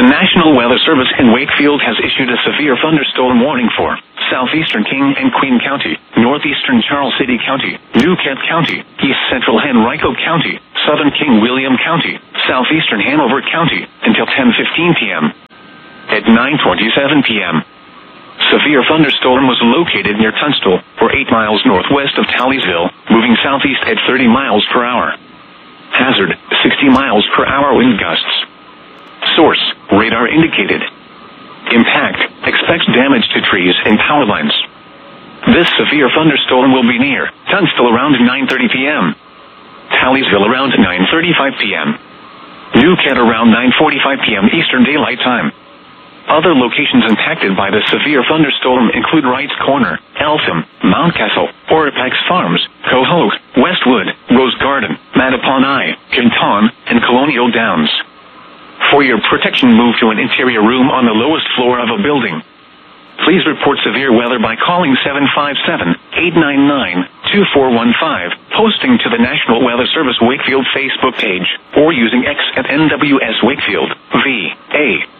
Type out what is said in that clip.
National Weather Service in Wakefield has issued a severe thunderstorm warning for southeastern King and Queen County, northeastern Charles City County, New Kent County, east central Henrico County, southern King William County, southeastern Hanover County, until 10:15 p.m. At 9:27 p.m., severe thunderstorm was located near Tunstall, or 8 miles northwest of Tallysville, moving southeast at 30 miles per hour. Hazard, 60 miles per hour wind gusts. Source, radar indicated. Impact, expect damage to trees and power lines. This severe thunderstorm will be near Tunstall around 9:30 p.m. Tallysville around 9:35 p.m. New Kent around 9:45 p.m. Eastern Daylight Time. Other locations impacted by the severe thunderstorm include Wright's Corner, Eltham, Mountcastle, Oripex Farms, Cohoe, Westwood, Rose Garden, Mattapan, Canton, and Colonial Downs. For your protection, move to an interior room on the lowest floor of a building. Please report severe weather by calling 757-899-2415, posting to the National Weather Service Wakefield Facebook page, or using X at NWS Wakefield, VA.